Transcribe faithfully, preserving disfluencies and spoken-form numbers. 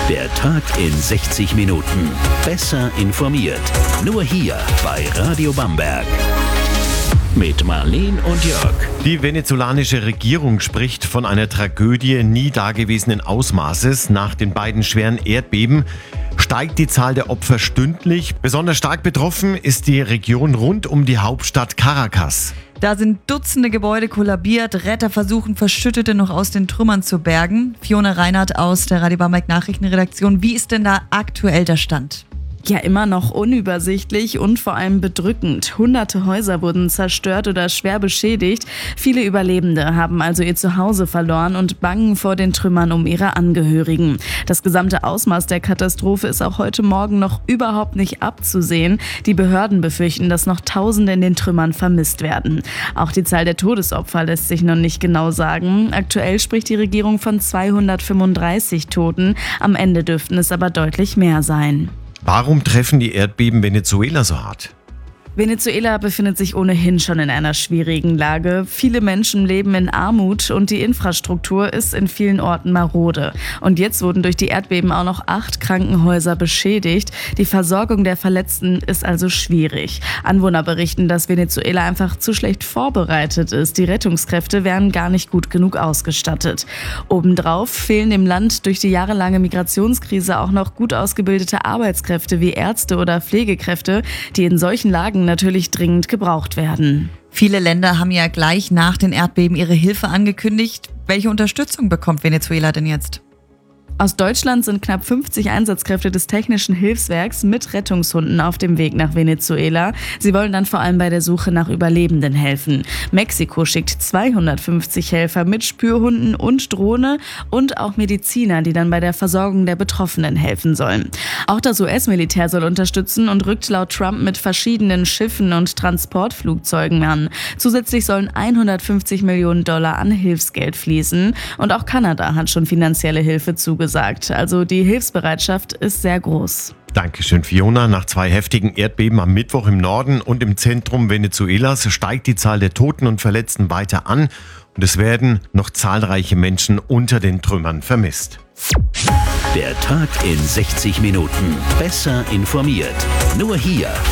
Der Tag in sechzig Minuten. Besser informiert. Nur hier bei Radio Bamberg. Mit Marleen und Jörg. Die venezolanische Regierung spricht von einer Tragödie nie dagewesenen Ausmaßes. Nach den beiden schweren Erdbeben steigt die Zahl der Opfer stündlich. Besonders stark betroffen ist die Region rund um die Hauptstadt Caracas. Da sind Dutzende Gebäude kollabiert. Retter versuchen, Verschüttete noch aus den Trümmern zu bergen. Fiona Reinhardt aus der Radio Bamberg Nachrichtenredaktion. Wie ist denn da aktuell der Stand? Ja, immer noch unübersichtlich und vor allem bedrückend. Hunderte Häuser wurden zerstört oder schwer beschädigt. Viele Überlebende haben also ihr Zuhause verloren und bangen vor den Trümmern um ihre Angehörigen. Das gesamte Ausmaß der Katastrophe ist auch heute Morgen noch überhaupt nicht abzusehen. Die Behörden befürchten, dass noch Tausende in den Trümmern vermisst werden. Auch die Zahl der Todesopfer lässt sich noch nicht genau sagen. Aktuell spricht die Regierung von zweihundertfünfunddreißig Toten. Am Ende dürften es aber deutlich mehr sein. Warum treffen die Erdbeben Venezuela so hart? Venezuela befindet sich ohnehin schon in einer schwierigen Lage. Viele Menschen leben in Armut und die Infrastruktur ist in vielen Orten marode. Und jetzt wurden durch die Erdbeben auch noch acht Krankenhäuser beschädigt. Die Versorgung der Verletzten ist also schwierig. Anwohner berichten, dass Venezuela einfach zu schlecht vorbereitet ist. Die Rettungskräfte wären gar nicht gut genug ausgestattet. Obendrauf fehlen im Land durch die jahrelange Migrationskrise auch noch gut ausgebildete Arbeitskräfte wie Ärzte oder Pflegekräfte, die in solchen Lagen natürlich dringend gebraucht werden. Viele Länder haben ja gleich nach den Erdbeben ihre Hilfe angekündigt. Welche Unterstützung bekommt Venezuela denn jetzt? Aus Deutschland sind knapp fünfzig Einsatzkräfte des Technischen Hilfswerks mit Rettungshunden auf dem Weg nach Venezuela. Sie wollen dann vor allem bei der Suche nach Überlebenden helfen. Mexiko schickt zweihundertfünfzig Helfer mit Spürhunden und Drohne und auch Mediziner, die dann bei der Versorgung der Betroffenen helfen sollen. Auch das U S-Militär soll unterstützen und rückt laut Trump mit verschiedenen Schiffen und Transportflugzeugen an. Zusätzlich sollen hundertfünfzig Millionen Dollar an Hilfsgeld fließen. Und auch Kanada hat schon finanzielle Hilfe zugesagt. gesagt. Also die Hilfsbereitschaft ist sehr groß. Dankeschön, Fiona. Nach zwei heftigen Erdbeben am Mittwoch im Norden und im Zentrum Venezuelas steigt die Zahl der Toten und Verletzten weiter an und es werden noch zahlreiche Menschen unter den Trümmern vermisst. Der Tag in sechzig Minuten. Besser informiert. Nur hier